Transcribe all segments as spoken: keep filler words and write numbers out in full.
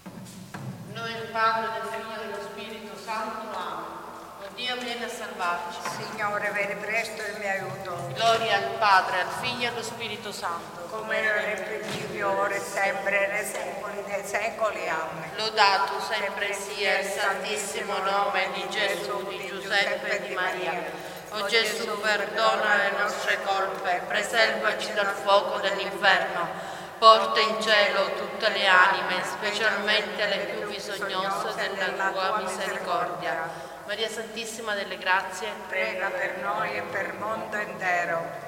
Noi il Padre, del Figlio e dello Spirito Santo lo amo. O Dio viene a salvarci. Signore, vieni presto in mio aiuto. Gloria al Padre, al Figlio e allo Spirito Santo. Come era nel principio, ora e sempre, nei secoli dei secoli. Amen. Lodato sempre sia il santissimo nome di Gesù, di Giuseppe e di Maria. O Gesù, perdona le nostre colpe, preservaci dal fuoco dell'inferno. Porta in cielo tutte le anime, specialmente le più bisognose della tua misericordia. Maria Santissima delle Grazie, Prega per noi e per il mondo intero.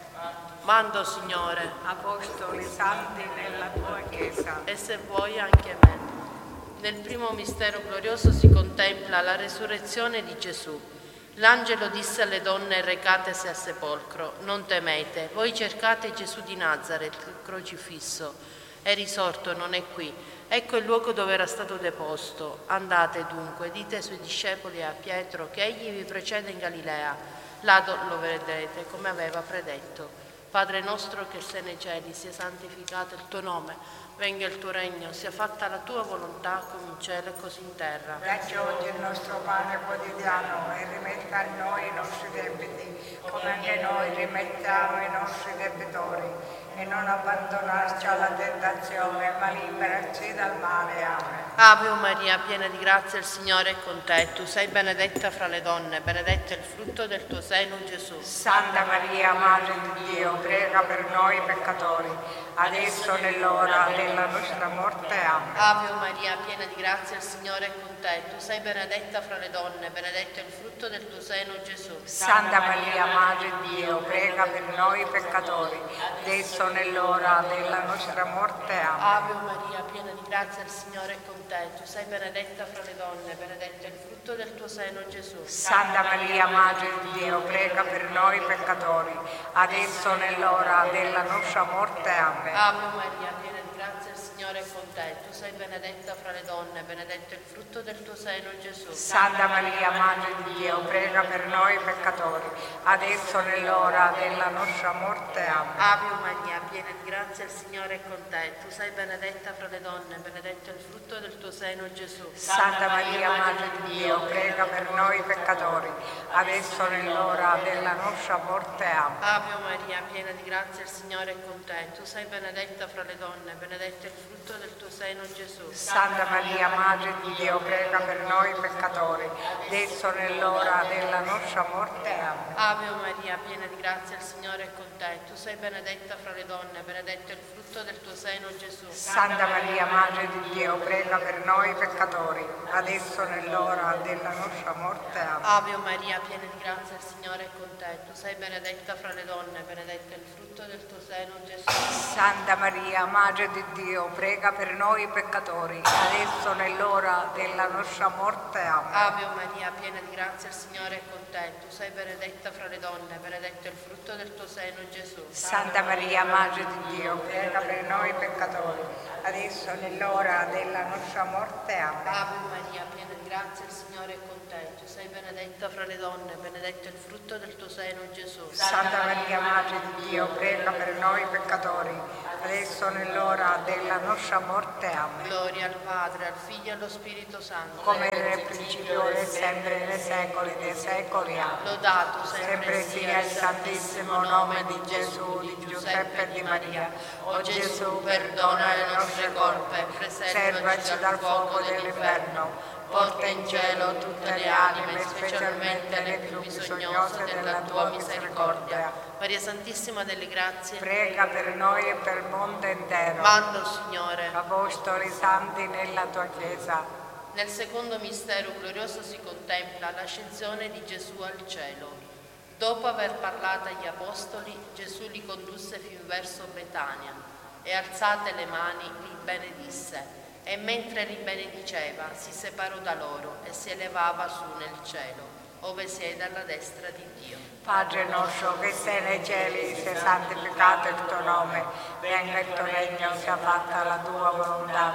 mando, Signore, Apostoli santi nella tua Chiesa. e se vuoi anche me. Nel primo mistero glorioso si contempla la resurrezione di Gesù. L'angelo disse alle donne recatesi al sepolcro: non temete, voi cercate Gesù di Nazaret, il crocifisso. È risorto, non è qui. Ecco il luogo dove era stato deposto. Andate dunque, dite ai suoi discepoli e a Pietro che egli vi precede in Galilea. Là lo vedrete, come aveva predetto. Padre nostro che sei nei cieli, sia santificato il tuo nome. Venga il tuo regno, sia fatta la tua volontà come in cielo e così in terra. Dacci oggi il nostro pane quotidiano e rimetti a noi i nostri debiti, come anche noi rimettiamo ai nostri debitori. E non abbandonarci alla tentazione, ma liberaci dal male. Amen. Ave Maria, piena di grazia, il Signore è con te. Tu sei benedetta fra le donne, benedetto è il frutto del tuo seno, Gesù. Santa Maria, Madre di Dio, prega per noi peccatori, adesso nell'ora della nostra morte. Amen. Ave Maria, piena di grazia, il Signore è con te. Tu sei benedetta fra le donne, benedetto è il frutto del tuo seno, Gesù. Santa Maria, Madre di Dio, prega per noi peccatori, adesso nell'ora della nostra morte. Amen. Ave Maria, piena di grazia, il Signore è con te. Tu sei benedetta fra le donne, benedetto è il frutto del tuo seno, Gesù. Santa Maria, Madre di Dio, prega per noi peccatori, adesso nell'ora della nostra morte. Amen. Ave Maria, piena di grazia, il Signore è con te. Tu sei benedetta fra le donne, benedetto è il frutto del tuo seno, Gesù. Santa Maria, Madre di Dio, prega per noi peccatori, adesso nell'ora della nostra morte. Amen. Ave Maria, piena di grazia, il Signore è con te. Tu sei benedetta fra le donne, benedetto è il frutto del tuo seno, Gesù. Santa Maria, Madre di Dio, prega per noi peccatori, adesso nell'ora della nostra morte. Amen. Ave Maria, piena di grazia, il Signore è con te. Tu sei benedetta fra le donne, benedetto è il frutto del tuo seno, Gesù. Santa Maria, Madre di Dio, prega per noi peccatori, adesso nell'ora della nostra morte. Amen. Ave Maria, piena di grazia, il Signore è con te. Tu sei benedetta fra le donne, benedetto è il frutto del tuo seno, Gesù. Santa Maria, Madre di Dio, prega per noi peccatori, adesso nell'ora della nostra morte. Amen. Ave Maria, piena di grazia, il Signore è con te. Tu sei benedetta fra le donne, benedetto è il frutto del tuo seno, Gesù. Santa Maria, Madre di Dio, prega per noi peccatori, adesso nell'ora della nostra morte. Amen. Ave Maria, piena di grazia, il Signore è con te. Tu sei benedetta fra le donne, benedetto è il frutto del tuo seno, Gesù. Santa Maria, Madre di Dio, prega per noi peccatori, adesso nell'ora della nostra morte. Amen. Ave Maria, piena di grazia, il Signore è con te. Tu sei benedetta fra le donne, benedetto è il frutto del tuo seno, Gesù. Santa Maria, Madre di Dio, prega per noi peccatori, adesso nell'ora della nostra morte. Amen. Gloria al Padre, al Figlio e allo Spirito Santo. Come era nel principio, ora e sempre, nei secoli dei secoli. Amen. Lodato Sempre sia il santissimo nome di Gesù, di Giuseppe e di Maria. O Gesù, perdona le nostre colpe, preservaci dal fuoco dell'inferno. Porta in cielo tutte le anime, specialmente le più bisognose della tua misericordia. Maria Santissima delle Grazie, Prega per noi e per il mondo intero. mando, Signore. Apostoli santi nella tua Chiesa. Nel secondo mistero glorioso si contempla l'ascensione di Gesù al cielo. Dopo aver parlato agli apostoli, Gesù li condusse fin verso Betania e alzate le mani li benedisse. E mentre li benediceva si separò da loro e si elevava su nel cielo, ove siede alla destra di Dio. Padre nostro che sei nei cieli, sia santificato il tuo nome, venga il tuo regno, sia fatta la tua volontà come in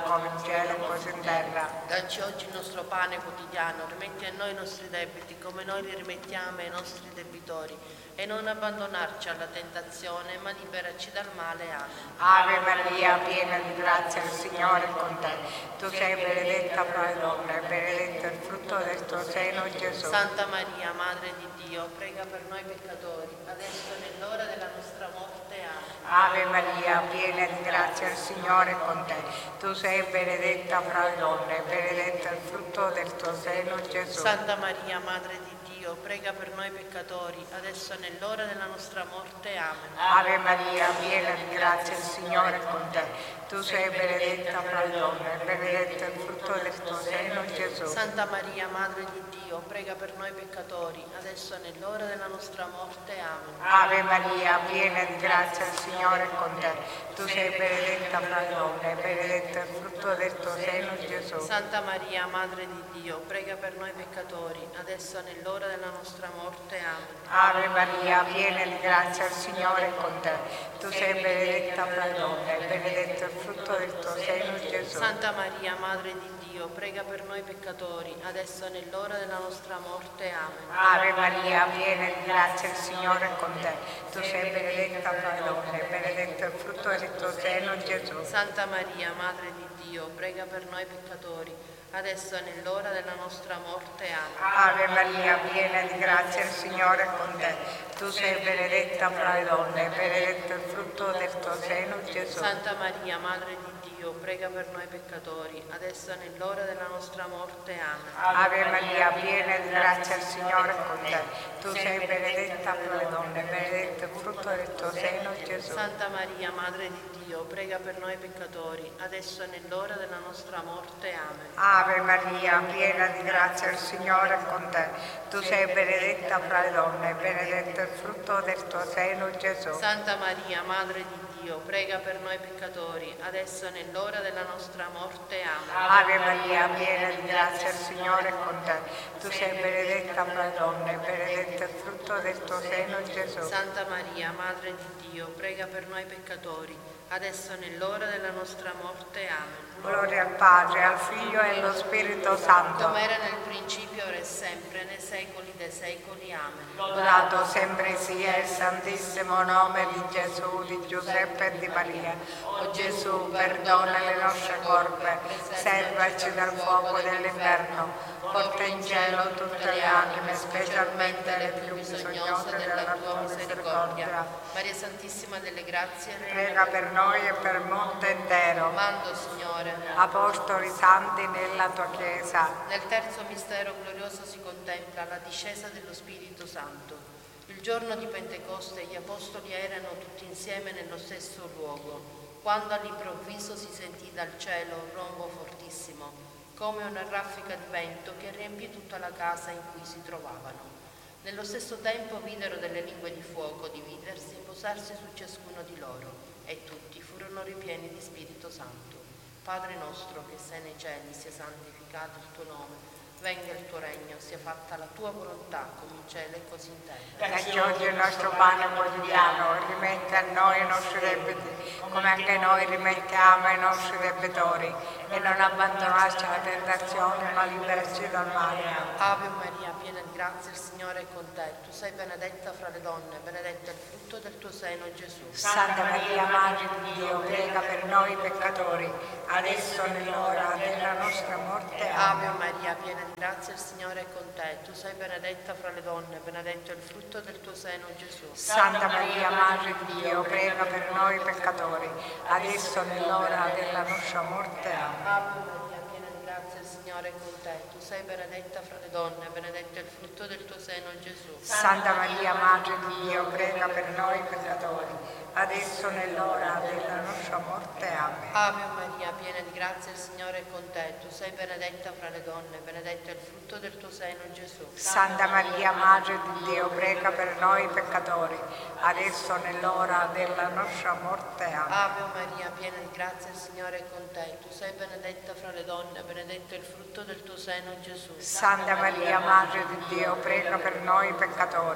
cielo e così in terra. Dacci oggi il nostro pane quotidiano, rimetti a noi i nostri debiti come noi li rimettiamo ai nostri debitori, e non abbandonarci alla tentazione, ma liberaci dal male. Amen. Ave Maria, piena di grazia, il Signore è con te. Tu sei benedetta fra le donne, e benedetto il frutto del tuo seno, Gesù. Santa Maria, Madre di Dio, prega per noi peccatori, adesso e nell'ora della nostra morte. Amen. Ave Maria, piena di grazia, il Signore è con te. Tu sei benedetta fra le donne, e benedetto il frutto del tuo seno, Gesù. Santa Maria, Madre di Dio, prega per noi peccatori, adesso e nell'ora della nostra morte. Amen. Ave Maria, piena di grazia, il Signore è con te. Tu sei benedetta fra le donne, e benedetto il frutto del tuo seno, Gesù. Santa Maria, Madre di Dio, prega per noi peccatori, adesso e nell'ora della nostra morte. Amen. Ave Maria, piena di grazia, il Signore è con te. Tu sei benedetta fra le donne, e benedetto il frutto del tuo seno, Gesù. Santa Maria, Madre di Dio, prega per noi peccatori, adesso e nell'ora della nostra morte. Amen. Ave Maria, piena di grazia, il Signore è con te. Tu sei benedetta fra le donne, e benedetto il frutto del tuo seno, Gesù. Santa Maria, Madre di Dio, prega per noi peccatori, adesso e nell'ora della nostra morte. Amen. Ave Maria, piena di grazia, il Signore è con te. Tu sei benedetta fra le donne, e benedetto il frutto del tuo seno, Gesù. Santa Maria, Madre di Dio, prega per noi peccatori, adesso e nell'ora della nostra morte. Amen. Ave Maria, piena di grazia, il Signore è con te. Tu sei benedetta fra le donne, e benedetto il frutto del tuo seno, Gesù. Santa Maria, Madre di Dio, prega per noi peccatori, adesso e nell'ora della nostra morte. Amen. Ave Maria, piena di grazia, il Signore è con te. Tu sei benedetta fra le donne, e benedetto il frutto del tuo seno, Gesù. Santa Maria, Madre di Dio, prega per noi peccatori, adesso e nell'ora della nostra morte. Amen. Ave Maria, piena di grazia, il Signore è con te. Tu sei benedetta fra le donne, e benedetto il frutto del tuo seno, Gesù. Santa Maria, Madre di Dio, prega per noi peccatori, adesso e nell'ora della nostra morte. Amen. Ave Maria, piena di grazia, il Signore è con te. Tu sei benedetta fra le donne, e benedetto il frutto del tuo seno, Gesù. Santa Maria, Madre di Dio, prega per noi peccatori, adesso e nell'ora della nostra morte. Amen. Gloria al Padre, al Figlio e allo Spirito Santo. Come era nel principio, ora e sempre, nei secoli dei secoli. Amen. Lodato sempre sia il santissimo nome di Gesù, di Giuseppe e di Maria. O Gesù, perdona le nostre colpe, salvaci dal fuoco dell'inferno, porta in cielo tutte le anime, specialmente le più bisognose della tua misericordia. Maria Santissima delle Grazie, Prega per noi e per il mondo intero. mando, Signore. Apostoli santi nella tua Chiesa. Nel terzo mistero glorioso si contempla la discesa dello Spirito Santo. Il giorno di Pentecoste gli apostoli erano tutti insieme nello stesso luogo, quando all'improvviso si sentì dal cielo un rombo fortissimo, come una raffica di vento che riempì tutta la casa in cui si trovavano. Nello stesso tempo videro delle lingue di fuoco dividersi e posarsi su ciascuno di loro, e tutti furono ripieni di Spirito Santo. Padre nostro che sei nei cieli, sia santificato il tuo nome. Venga il tuo regno, sia fatta la tua volontà, come in cielo e così in terra. Dacci oggi il nostro pane quotidiano, e rimetti a noi i nostri debiti, come anche noi rimettiamo ai nostri debitori, e non abbandonarci alla tentazione, ma liberaci dal male. Ave Maria, piena di grazia, il Signore è con te. Tu sei benedetta fra le donne, benedetto è il frutto del tuo seno, Gesù. Santa Maria, Madre di Dio, prega per noi peccatori, adesso e nell'ora della nostra morte. Ave Maria, piena di grazia, il Signore è con te. Tu sei benedetta fra le donne, benedetto è il frutto del tuo seno, Gesù. Santa Maria, Madre di Dio, prega per noi peccatori, adesso e nell'ora della nostra morte. Amen. Ave Maria, piena di grazia, il Signore è con te. Tu sei benedetta fra le donne, benedetto è il frutto del tuo seno, Gesù. Santa Maria, Madre di Dio, prega per noi peccatori, adesso e nell'ora della nostra morte. Amen. Ave Maria, piena di grazia, il Signore è con te. Tu sei benedetta fra le donne, benedetto è il frutto del tuo seno, Gesù. Santa Maria, Madre di Dio, prega per noi peccatori, adesso e nell'ora della nostra morte. Amen. Ave Maria, piena di grazia, il Signore è con te. Tu sei benedetta fra le donne, benedetto è il frutto del tuo seno, Gesù. Santa Maria, Madre di Dio, prega per noi peccatori,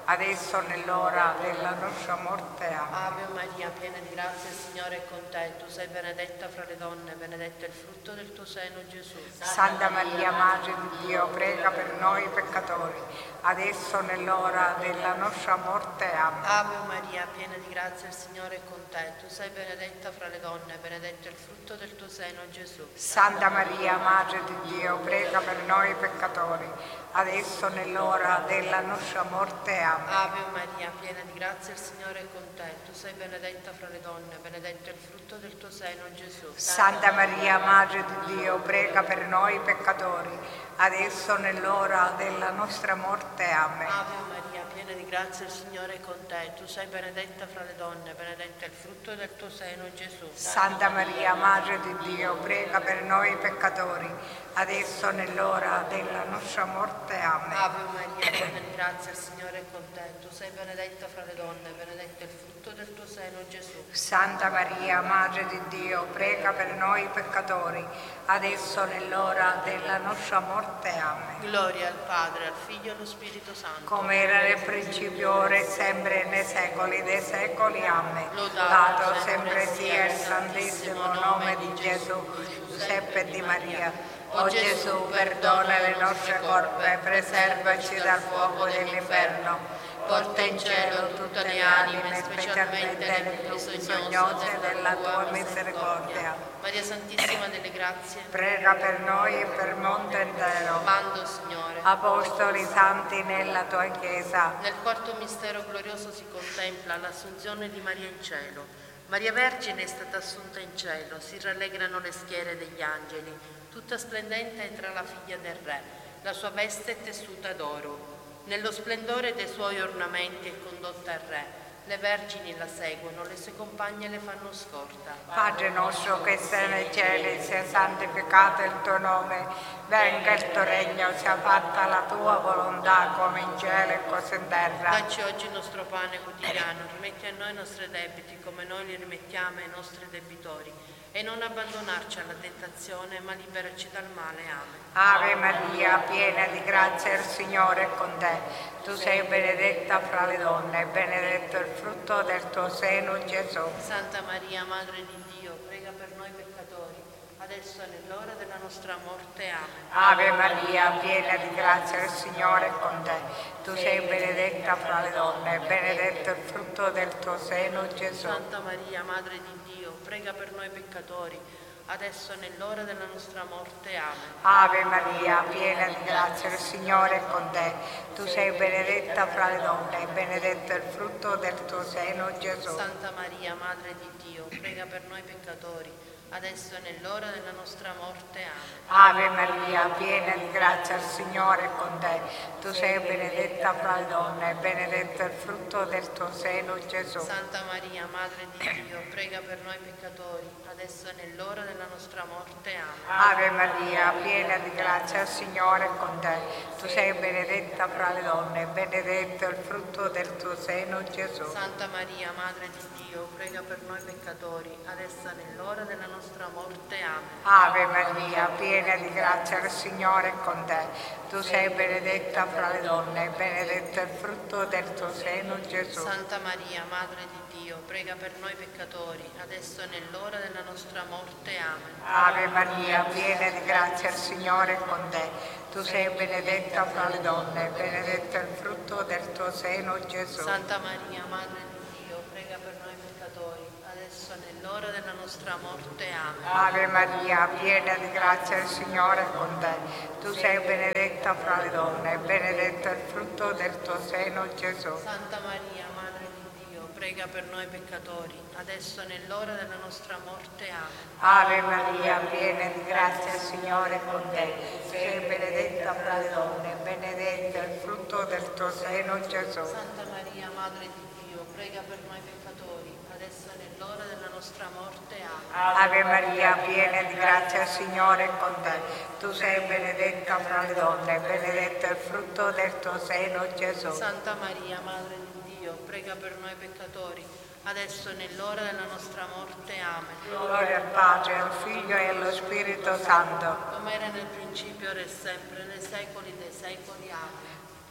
adesso nell'ora della nostra morte. Amen. Ave Maria, piena di grazia, il Signore è con te. Tu sei benedetta fra le donne, benedetto è il frutto del tuo seno, Gesù. Santa Maria, Madre di Dio, prega per noi peccatori, adesso nell'ora della nostra morte. Amen. Ave Maria, piena di grazia, il Signore è con te. Tu sei benedetta fra le donne, benedetto è il frutto del tuo seno, Gesù. Santa Maria, Madre di Dio, prega per noi peccatori, adesso nell'ora della nostra morte. Amen. Ave Maria, piena di grazia, il Signore è con te. Tu sei benedetta fra le donne, benedetto è il frutto del tuo seno, Gesù. Santa Maria, Madre di Dio, prega per noi peccatori, adesso nell'ora della nostra morte. Amen. Ave Maria, piena di grazia, il Signore è con te. Tu sei benedetta fra le donne, benedetto è il frutto del tuo seno, Gesù. Santa Maria, Madre di Dio, prega per noi peccatori, adesso nell'ora della nostra morte. Amen. Ave Maria, piena di grazia, il Signore è con te. Tu sei benedetta fra le donne, benedetto è il frutto del tuo seno, Gesù. Santa Maria, Madre di Dio, prega per noi peccatori, adesso nell'ora della nostra morte. Amen. Gloria al Padre, al Figlio e allo Spirito Santo. Come era nel principio, ora e sempre, nei secoli dei secoli. Amen. Lodato sempre sia il santissimo nome di Gesù, Giuseppe e di Maria. O Gesù, perdona le nostre colpe, preservaci dal fuoco dell'inferno. Porta in cielo tutte le anime, specialmente le più bisognose della tua misericordia. Maria Santissima delle Grazie, prega per noi e per il mondo intero. Mando, Signore. Apostoli santi nella tua Chiesa. Nel quarto mistero glorioso si contempla l'assunzione di Maria in cielo. Maria Vergine è stata assunta in cielo, si rallegrano le schiere degli angeli. Tutta splendente entra la figlia del Re, la sua veste è tessuta d'oro. Nello splendore dei suoi ornamenti è condotta al Re. Le vergini la seguono, le sue compagne le fanno scorta. Padre nostro che sei nei cieli, sia santificato il tuo nome, venga il tuo regno, sia fatta la tua volontà come in cielo e così in terra. Dacci oggi il nostro pane quotidiano, rimetti a noi i nostri debiti come noi li rimettiamo ai nostri debitori. E non abbandonarci alla tentazione, ma liberaci dal male. Amen. Ave Maria, piena di grazia, il Signore è con te. Tu sei benedetta fra le donne, e benedetto il frutto del tuo seno, Gesù. Santa Maria, Madre di Dio, prega per noi peccatori, adesso è nell'ora della nostra morte. Amen. Ave Maria, piena di grazia, il Signore è con te. Tu sei benedetta fra le donne, e benedetto il frutto del tuo seno, Gesù. Santa Maria, Madre di Dio, prega per noi peccatori, adesso è nell'ora della nostra morte. Amen. Ave Maria, piena di grazia, il Signore è con te. Tu sei benedetta fra le donne, e benedetto il frutto del tuo seno, Gesù. Santa Maria, Madre di Dio, prega per noi peccatori, adesso è nell'ora della nostra morte. Amen. Ave Maria, piena di grazia, il Signore è con te. Tu sei benedetta fra le donne, e benedetto il frutto del tuo seno, Gesù. Santa Maria, Madre di Dio, prega per noi peccatori, adesso è nell'ora della nostra morte. Amen. Ave Maria, piena di grazia, il Signore è con te. Tu sei benedetta fra le donne, e benedetto il frutto del tuo seno, Gesù. Santa Maria, Madre di Dio, prega per noi peccatori, adesso è nell'ora della nostra morte. Amen. Ave Maria, piena di grazia, il Signore è con te. Tu sei benedetta fra le donne, e benedetto il frutto del tuo seno, Gesù. Santa Maria, Madre di Dio, prega per noi peccatori, adesso è nell'ora della nostra morte. Amen. Ave Maria, piena di grazia, il Signore è con te. Tu sei benedetta fra le donne, e benedetto il frutto del tuo seno, Gesù. Santa Maria, Madre di Dio, prega per noi peccatori, adesso è nell'ora della nostra morte. Amen. Ave Maria, piena di grazia, il Signore è con te. Tu sei benedetta fra le donne, e benedetto il frutto del tuo seno, Gesù. Santa Maria, Madre di Dio, prega per noi peccatori, adesso è nell'ora della nostra morte. Amen. Ave Maria, piena di grazia, il Signore è con te. Tu sei benedetta fra le donne, e benedetto il frutto del tuo seno, Gesù. Santa Maria, Madre di Dio, prega per noi peccatori, adesso è nell'ora della nostra morte. Amen. Ave Maria, piena di grazia, il Signore è con te. Tu sei benedetta fra le donne, e benedetto il frutto del tuo seno, Gesù. Santa Maria, Madre di Dio, prega per noi peccatori, adesso è nell'ora della nostra morte. Amen. Gloria al Padre, al Figlio e allo Spirito Santo. Come era nel principio, ora e sempre, nei secoli dei secoli. Amen.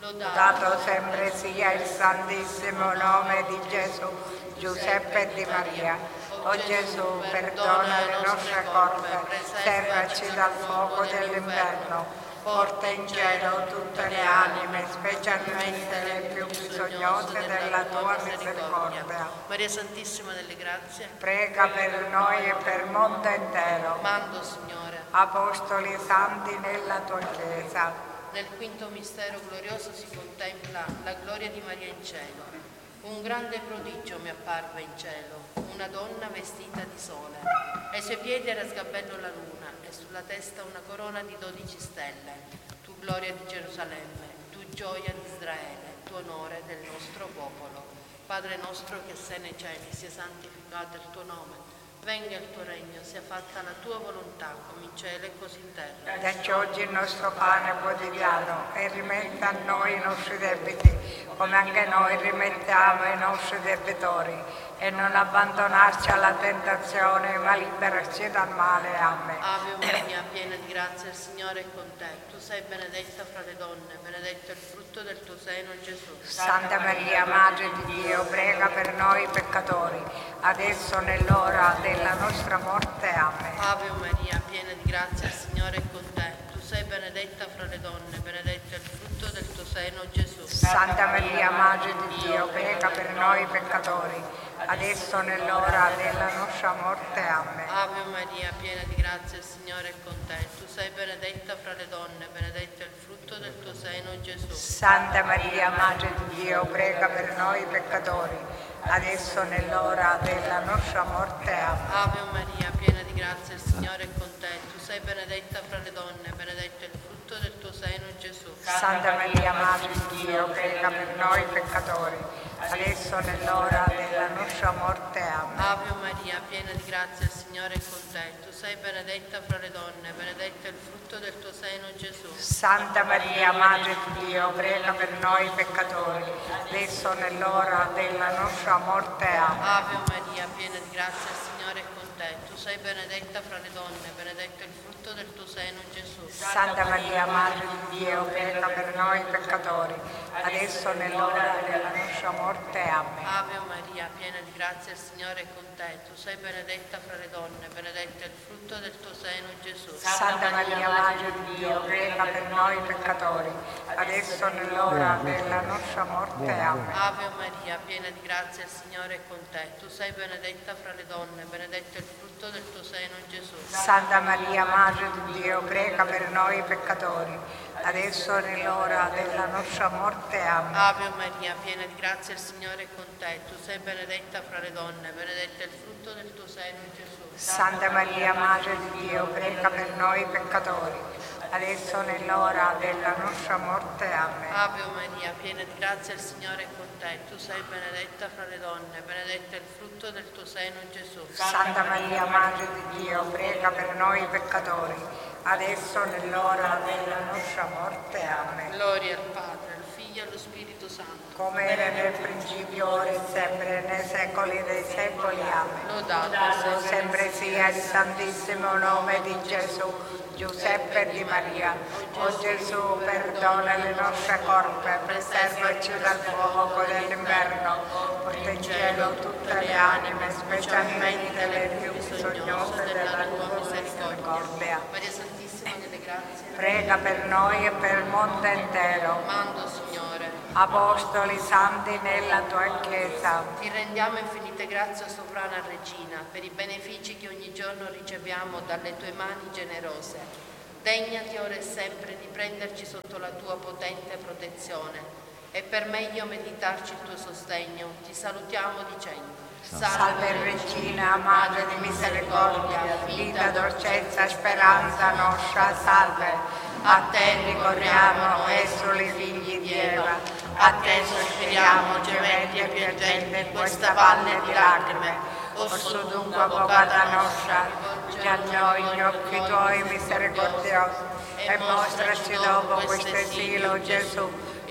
Lodato sempre sia il santissimo nome di Gesù, Giuseppe e di Maria. O Gesù, perdona le nostre colpe, preservaci dal fuoco dell'inferno, porta in cielo tutte le anime, specialmente le più bisognose della tua misericordia. Maria Santissima delle Grazie, prega per noi e per il mondo intero. Mando, Signore. Apostoli santi nella tua Chiesa. Nel quinto mistero glorioso si contempla la gloria di Maria in cielo. Un grande prodigio mi apparve in cielo, una donna vestita di sole. Ai suoi piedi era sgabello la luna e sulla testa una corona di dodici stelle. Tu gloria di Gerusalemme, tu gioia di Israele, tu onore del nostro popolo. Padre nostro che sei nei cieli, sia santificato il tuo nome. Venga il tuo regno, sia fatta la tua volontà, come in cielo e così in terra. Dacci oggi il nostro pane quotidiano e rimetta a noi i nostri debiti, come anche noi rimettiamo ai nostri debitori. E non abbandonarci alla tentazione, ma liberaci dal male. Amen. Ave Maria, piena di grazia, il Signore è con te. Tu sei benedetta fra le donne, benedetto è il frutto del tuo seno, Gesù. Santa Maria, Madre di Dio, prega per noi peccatori, adesso nell'ora della nostra morte. Amen. Ave Maria, piena di grazia, il Signore è con te. Tu sei benedetta fra le donne, benedetto è il frutto del tuo seno, Gesù. Santa Maria, Madre di Dio, prega per noi peccatori, adesso nell'ora della nostra morte. Amen. Ave Maria, piena di grazia, il Signore è con te. Tu sei benedetta fra le donne, benedetto è il frutto del tuo seno, Gesù. Santa Maria, Madre di Dio, prega per noi peccatori, adesso nell'ora della nostra morte. Amen. Ave Maria, piena di grazia, il Signore è con te. Tu sei benedetta fra le donne, benedetto è il frutto del tuo seno, Gesù. Santa Maria, Madre di Dio, prega per noi peccatori, adesso nell'ora della nostra morte. Amen. Ave Maria, piena di grazia, il Signore è con te. Tu sei benedetta fra le donne, benedetto è il frutto del tuo seno, Gesù. Santa Maria, Madre di Dio, prega per noi peccatori, adesso nell'ora della nostra morte. Amen. Ave Maria, piena di grazia, il Signore è con te. Tu sei benedetta fra le donne, benedetto è il frutto del tuo seno, Gesù. Santa Maria, Madre di Dio, prega per noi peccatori, adesso nell'ora della nostra morte. Amen. Ave Maria, piena di grazia, il Signore è con te. Tu sei benedetta fra le donne, benedetto è il frutto del tuo seno, Gesù. Santa Maria, Madre di Dio, prega per noi peccatori, adesso nell'ora della nostra morte. Amen. Ave Maria, piena di grazia, il Signore è con te. Tu sei benedetta fra le donne, benedetto è il frutto del tuo seno, Gesù. Santa Maria, Madre di Dio, prega per noi peccatori, adesso nell'ora della nostra morte. Amen. Ave Maria, piena di grazia, il Signore è con te. Tu sei benedetta fra le donne, benedetto è il frutto del tuo seno, Gesù. Santa Maria, Madre di Dio, prega per noi peccatori, adesso nell'ora della nostra morte. Amen. Ave Maria, piena di grazia, il Signore è con te. Tu sei benedetta fra le donne, benedetto è il frutto del tuo seno, Gesù. Santa Maria, Madre di Dio, prega per noi peccatori, adesso nell'ora della nostra morte. Amen. Gloria al Padre, al Figlio e allo Spirito Santo. Come era nel principio, ora e sempre, nei secoli dei secoli. Amen. Lodato Sempre sia il santissimo nome di Gesù, Giuseppe e di Maria. O Gesù, perdona le nostre colpe, preservaci dal fuoco dell'inverno, porta in cielo tutte le anime, specialmente le più bisognose della tua misericordia. Maria Santissima delle Grazie, Prega per noi e per il mondo intero. mando, Signore. Apostoli santi nella tua Chiesa. Ti rendiamo infinite grazie, sovrana Regina, per i benefici che ogni giorno riceviamo dalle tue mani generose. Degnati ora e sempre di prenderci sotto la tua potente protezione e per meglio meditarci il tuo sostegno ti salutiamo dicendo: Salve Regina, Madre di misericordia, vita, dolcezza, speranza nostra, salve. A te ricorriamo, esuli figli di Eva, a te sospiriamo, gementi e piangenti in questa valle di lacrime. Orso dunque, avvocata nostra, già a noi gli occhi tuoi misericordiosi, e mostraci dopo questo esilo, Gesù,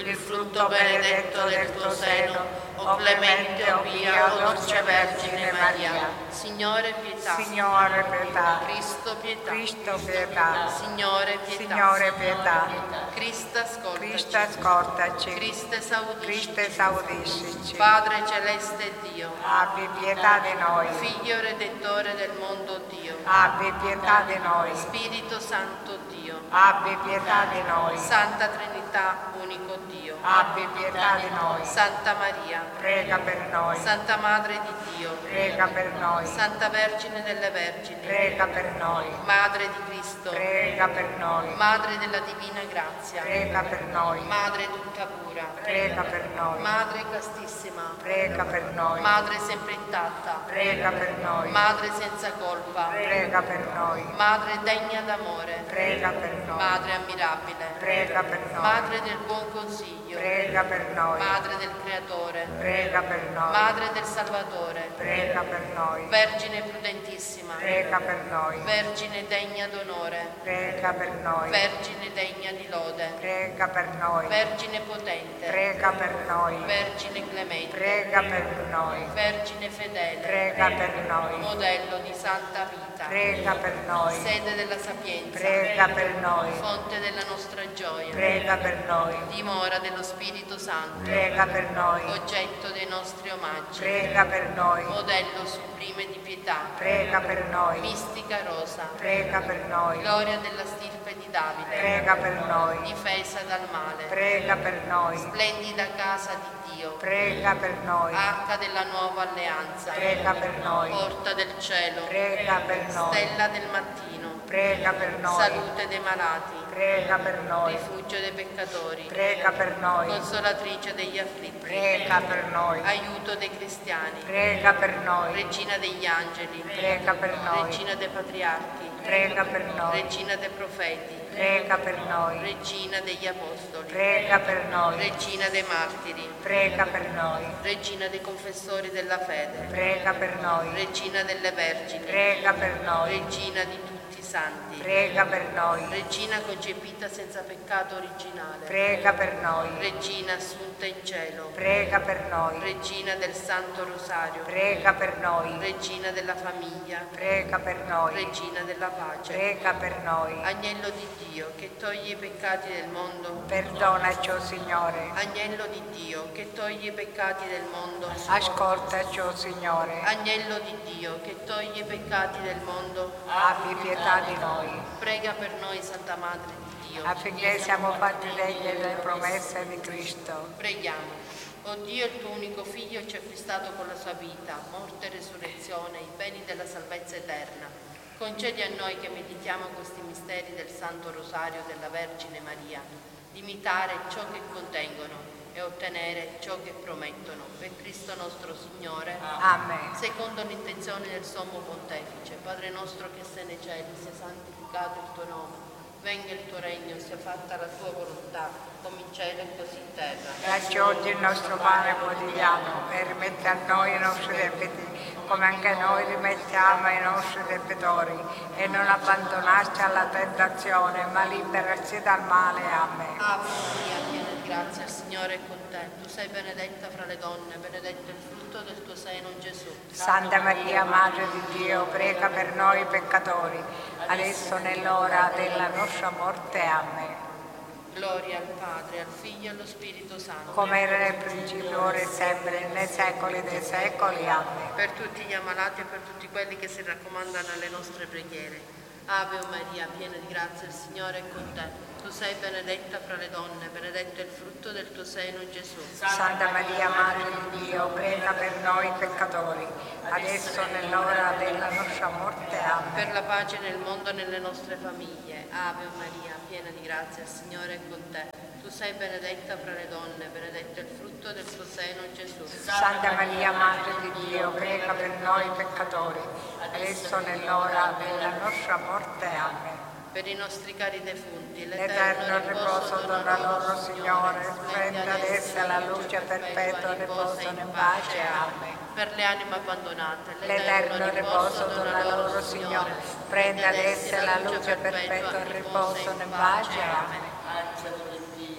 il frutto benedetto del tuo seno, o clemente, o pia, o dolce Vergine Maria. Signore pietà. Signore pietà. Cristo pietà. Cristo pietà. Signore pietà. Signore pietà. Cristo ascoltaci. Cristo ascoltaci. Cristo esaudisci. Cristo esaudisci. Padre celeste Dio, Abbi pietà di noi. Figlio Redentore del mondo Dio, Abbi pietà di noi. Spirito Santo Dio, Abbi pietà di noi. Santa Trinità, unico Dio, Abbi pietà di noi. Santa Maria, Prega per noi. Santa Madre di Dio, Prega per noi. Santa Vergine delle Vergini, Prega per noi. Madre di Cristo, Prega per noi. Madre della Divina Grazia, Prega per noi. Madre tutta pura, Prega per noi. Madre castissima, Prega per noi. Madre sempre intatta, Prega per noi. Madre senza colpa, Prega per noi. Madre degna d'amore, Prega per noi. Madre ammirabile, Prega per noi. Madre del buon consiglio, Prega per noi. Madre del Creatore, Prega per noi. Madre del Salvatore, Prega per noi. Vergine prudentissima, Prega per noi. Vergine degna d'onore, Prega per noi. Vergine degna di lode, Prega per noi. Vergine potente, Prega per noi. Vergine clemente, Prega per noi. Vergine fedele, Prega per noi. modello di santa vita, Prega per noi. sede della sapienza, Prega per noi. fonte della nostra gioia, Prega per noi. dimora dello Spirito Santo, Prega per noi. oggetto dei nostri omaggi, Prega per noi. modello sublime di pietà, Prega per noi. mistica rosa, Prega per noi. gloria della stirpe di Davide, Prega per noi. difesa dal male, Prega per noi. splendida casa di Dio, Prega per noi. arca della nuova alleanza, Prega per noi. porta del cielo, Prega per noi. stella del mattino, Prega per noi. salute dei malati, Prega per noi. rifugio dei peccatori, Prega per noi. consolatrice degli afflitti, Prega per noi. aiuto dei cristiani, Prega per noi. regina degli angeli, Prega per noi. regina dei patriarchi, Prega per noi. regina dei profeti, Prega per noi. regina degli apostoli, Prega per noi. regina dei martiri, Prega per noi. regina dei confessori della fede, Prega per noi. regina delle vergini, Prega per noi. regina di tutti i santi, Prega per noi. regina concepita senza peccato originale, Prega per noi. regina assunta in cielo, Prega per noi. regina del Santo Rosario, Prega per noi. regina della famiglia, Prega per noi. regina della pace, Prega per noi. agnello di Dio che toglie i peccati del mondo, Perdonaci, o Signore. agnello di Dio che toglie i peccati del mondo, Ascoltaci, o Signore. agnello di Dio che toglie i peccati del mondo, Abbi pietà di noi, prega per noi Santa Madre di Dio. affinché siamo fatti degni delle promesse di Cristo. Preghiamo. O Dio, il tuo unico Figlio ci ha acquistato con la sua vita, morte e resurrezione, i beni della salvezza eterna. Concedi a noi che meditiamo questi misteri del Santo Rosario della Vergine Maria, di imitare ciò che contengono e ottenere ciò che promettono. Per Cristo nostro Signore. Amen. Secondo l'intenzione del Sommo Pontefice, Padre nostro che sei nei cieli, sia santificato il tuo nome, venga il tuo regno, sia fatta la tua volontà, come in cielo e così in terra. Dacci oggi il nostro pane quotidiano e rimetti a noi i nostri debiti, come anche noi rimettiamo ai nostri debitori, e non abbandonarci alla tentazione, ma liberaci dal male. Amen. Ave Maria, piena di grazia, il Signore è con te. Tu sei benedetta fra le donne, benedetto il frutto del tuo seno, Gesù. Santa Maria, Madre di Dio, prega per noi peccatori, adesso nell'ora della nostra morte. Amen. Gloria al Padre, al Figlio e allo Spirito Santo. Come era nel principio, ora e sempre, nei secoli dei secoli. Amen. Per tutti gli ammalati e per tutti quelli che si raccomandano alle nostre preghiere. Ave Maria, piena di grazia, il Signore è con te. Tu sei benedetta fra le donne, benedetto è il frutto del tuo seno, Gesù. Santa Maria, Madre di Dio, prega per noi peccatori, adesso nell'ora della nostra morte. Amen. Per la pace nel mondo e nelle nostre famiglie. Ave Maria, piena di grazia, il Signore è con te. Tu sei benedetta fra le donne, benedetto è il frutto del tuo seno, Gesù. Santa Maria, Madre di Dio, prega per noi peccatori, adesso nell'ora della nostra morte. Amen. Per i nostri cari defunti, L'eterno riposo dona loro, Signore, spenda ad esse la luce perpetua, riposano in pace. Amen. Per le anime abbandonate, L'eterno riposo dona loro, Signore, prenda ad esse la luce perpetua, riposano in pace. Amen.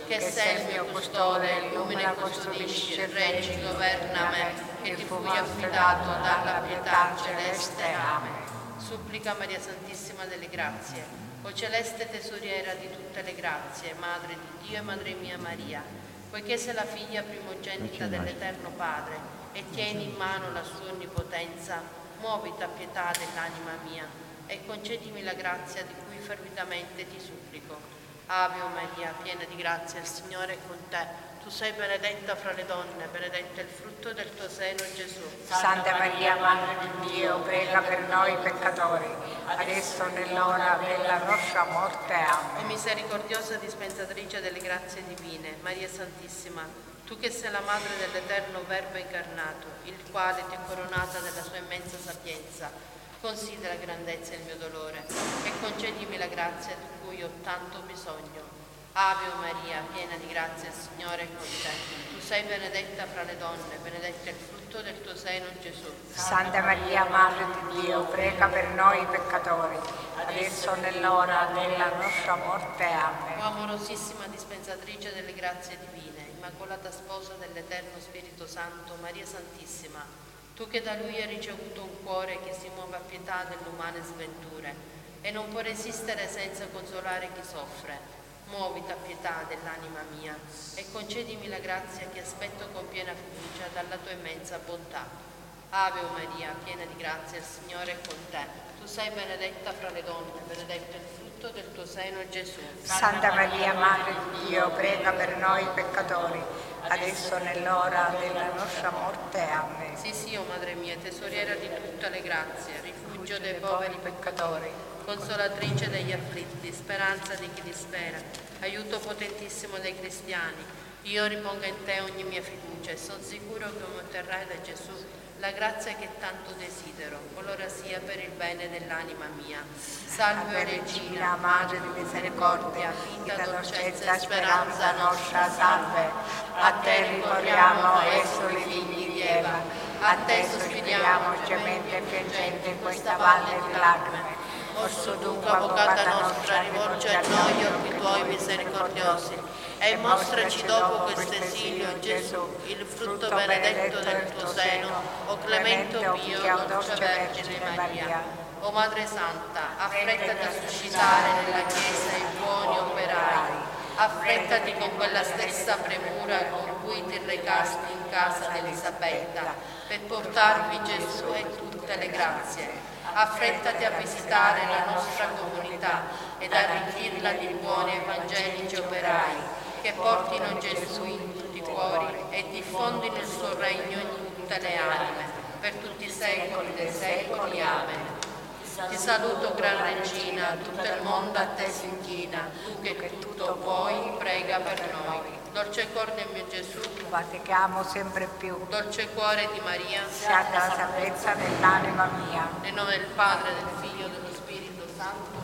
che sei il mio custode, illumina e custodisci, reggi, governa me, che ti fui affidato dalla pietà celeste. Amen. Supplica Maria Santissima delle Grazie, o celeste tesoriera di tutte le grazie, Madre di Dio e Madre mia Maria, poiché sei la figlia primogenita dell'Eterno Padre e tieni in mano la sua onnipotenza, muoviti a pietà dell'anima mia e concedimi la grazia di cui fervidamente ti supplico. Ave o Maria, piena di grazia, il Signore è con te. Tu sei benedetta fra le donne, benedetto è il frutto del tuo seno, Gesù. Santa Maria, Madre di Dio, prega per noi peccatori, adesso nell'ora della nostra morte. Amen. O misericordiosa dispensatrice delle grazie divine, Maria Santissima, tu che sei la Madre dell'Eterno Verbo incarnato, il quale ti è coronata della sua immensa sapienza, considera grandezza il mio dolore e concedimi la grazia di cui ho tanto bisogno. Ave o Maria, piena di grazia, il Signore è con te. Tu sei benedetta fra le donne, benedetto è il frutto del tuo seno, Gesù. Santa Maria, Madre di Dio, prega per noi peccatori, adesso nell'ora della nostra morte. Amen. O amorosissima dispensatrice delle grazie divine, Immacolata Sposa dell'Eterno Spirito Santo, Maria Santissima, tu che da Lui hai ricevuto un cuore che si muove a pietà delle umane sventure e non può resistere senza consolare chi soffre, muoviti a pietà dell'anima mia e concedimi la grazia che aspetto con piena fiducia dalla tua immensa bontà. Ave o Maria, piena di grazia, il Signore è con te. Tu sei benedetta fra le donne, benedetto è il frutto del tuo seno, Gesù. Santa Maria, Madre di Dio, prega per noi peccatori, adesso nell'ora della nostra morte. Amen. Sì, sì, o Madre mia, tesoriera di tutte le grazie, rifugio dei poveri peccatori, consolatrice degli afflitti, speranza di chi dispera, aiuto potentissimo dei cristiani, io ripongo in te ogni mia fiducia e sono sicuro che mi otterrai da Gesù la grazia che tanto desidero, qualora sia per il bene dell'anima mia. Salve Regina, Madre di misericordia, vita, dolcezza e speranza nostra, salve. A te ricorriamo, esuli figli di Eva, a te sospiriamo, gemente e piangente in questa valle di lacrime. Orso dunque, avvocata nostra, rivolge a noi occhi tuoi misericordiosi e mostraci dopo questo esilio, Gesù, il frutto benedetto del tuo seno, o clemente o pio, dolce Vergine Maria. O Madre Santa, affrettati a suscitare nella Chiesa i buoni operai, affrettati con quella stessa premura con cui ti recasti in casa di Elisabetta, per portarvi Gesù e tutte le grazie. Affrettati a visitare la nostra comunità ed arricchirla di buoni evangelici operai, che portino Gesù in tutti i cuori e diffondino il suo regno in tutte le anime, per tutti i secoli dei secoli. Amen. Ti saluto, Gran Regina, tutto il mondo a te si inchina, tu che tutto puoi, prega per noi. Dolce cuore del mio Gesù, Vatichiamo sempre più, dolce cuore di Maria, siate la salvezza dell'anima mia. nel nome del Padre, del Figlio e dello Spirito Santo.